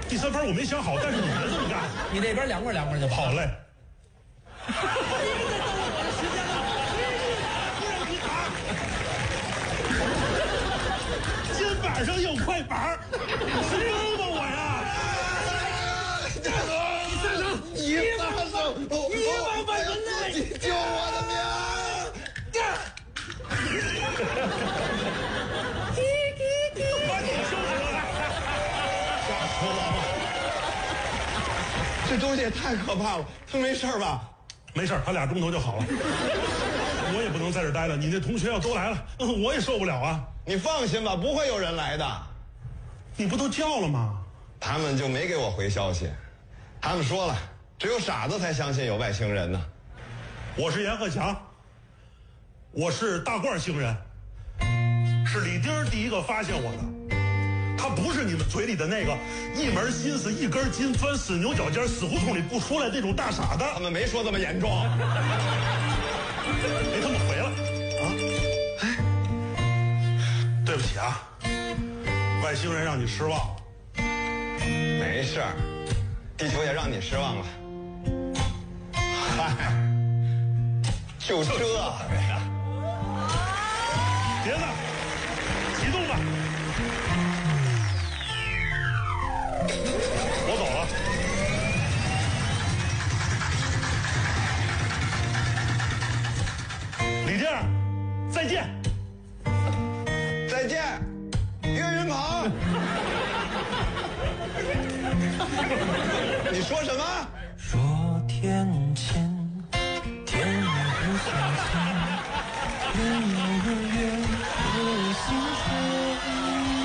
第3盘我没想好，但是你们这么干， 你这边凉快凉快就好嘞。肩膀上有块板，是吗我呀？ 大哥，你撒手，你往把人来，救我的命！ 把你收拾了， 吓死我了！这东西也太可怕了，他没事吧？ 没事，他2钟头就好了。我也不能在这待了，你那同学要都来了，我也受不了啊。 你放心吧，不会有人来的。 你不都叫了吗？ 他们就没给我回消息，他们说了，只有傻子才相信有外星人呢。 我是阎鹤祥，我是大褂星人，是李丁第一个发现我的。他不是你们嘴里的那个一门心思一根筋钻死牛角尖死胡同里不出来那种大傻子。 他们没说这么严重。 没他们回了啊！哎，对不起啊，外星人让你失望了。 没事儿，地球也让你失望了。嗨，就这个呀！ 别的，启动吧。我走了。李丁，再见。 再见，岳云鹏。你说什么？ 说天前，天不相欠，人有缘何心酸？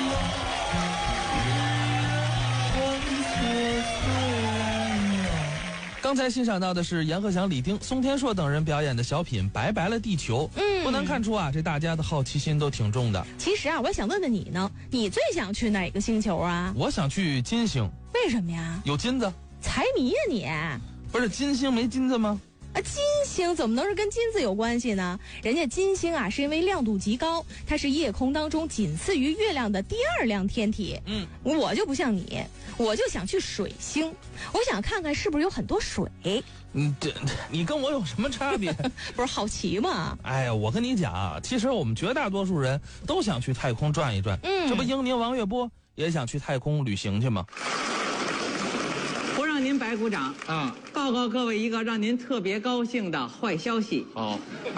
刚才欣赏到的是阎鹤祥、李丁、宋天硕等人表演的小品《拜拜了地球》。不难看出啊，这大家的好奇心都挺重的。 其实啊，我想问问你呢，你最想去哪个星球啊？ 我想去金星。 为什么呀？ 有金子。 财迷呀你！ 不是金星没金子吗？ 啊，金星怎么能是跟金子有关系呢？人家金星啊，是因为亮度极高，它是夜空当中仅次于月亮的第2亮天体。我就不像你，我就想去水星，我想看看是不是有很多水。 你跟我有什么差别？ 不是好奇吗？ 哎呀，我跟你讲啊，其实我们绝大多数人都想去太空转一转。这不英宁、王月波也想去太空旅行去吗？ 不让您白鼓掌啊！报告各位一个让您特别高兴的坏消息。 好，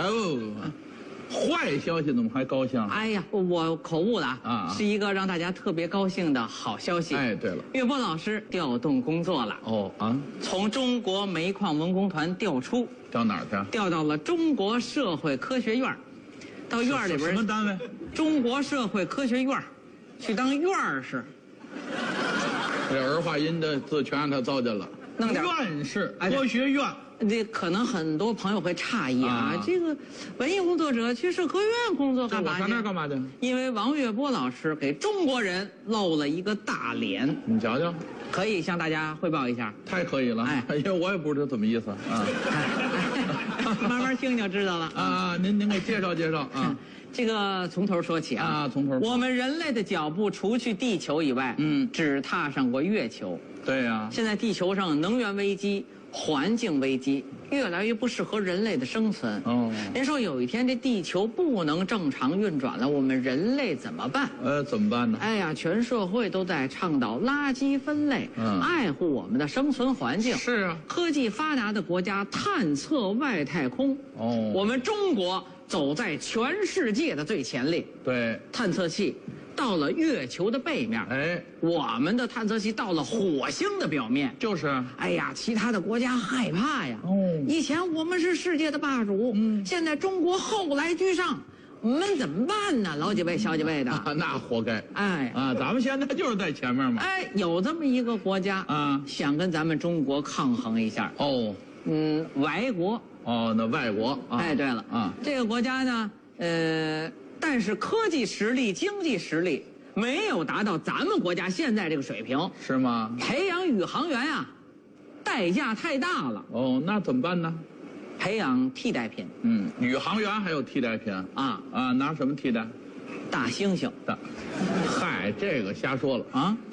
坏消息怎么还高兴？ 哎呀，我口误了啊！ 是一个让大家特别高兴的好消息。 哎，对了， 岳波老师调动工作了。从中国煤矿文工团调出， 调哪儿去？ 调到了中国社会科学院，到院里边。 什么单位？ 中国社会科学院，去当院士。 这儿化音的字全让他糟践了。 弄点院士，科学院。 这可能很多朋友会诧异啊，这个文艺工作者去社科院工作干嘛去？ 上那儿干嘛去？ 因为王月波老师给中国人露了一个大脸。 你瞧瞧， 可以向大家汇报一下。 太可以了，哎，因为我也不知道怎么意思啊。 慢慢听就知道了啊。您给介绍介绍啊。 这个从头说起啊， 从头。 我们人类的脚步除去地球以外，只踏上过月球。 对呀。 现在地球上能源危机、环境危机越来越不适合人类的生存。您说有一天这地球不能正常运转了，我们人类怎么办？ 怎么办呢？ 哎呀，全社会都在倡导垃圾分类，爱护我们的生存环境。 是啊， 科技发达的国家探测外太空。我们中国走在全世界的最前列。 对， 探测器到了月球的背面，我们的探测器到了火星的表面。 就是， 哎呀，其他的国家害怕呀。以前我们是世界的霸主，现在中国后来居上，我们怎么办呢？老几位、小几位的， 那活该。 哎咱们现在就是在前面嘛。 哎，有这么一个国家想跟咱们中国抗衡一下。外国。 那外国。 哎，对了这个国家呢，但是科技实力、经济实力没有达到咱们国家现在这个水平。 是吗？ 培养宇航员啊，代价太大了。 那怎么办呢？ 培养替代品。 宇航员还有替代品拿什么替代？ 大猩猩。 嗨，这个瞎说了啊。